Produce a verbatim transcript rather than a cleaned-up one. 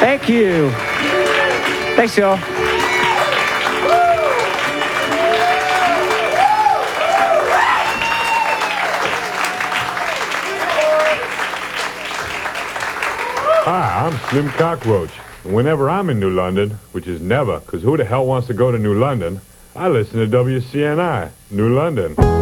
Thank you. Thanks, y'all. Hi, I'm Slim Cockroach. And whenever I'm in New London, which is never, because who the hell wants to go to New London, I listen to W C N I, New London.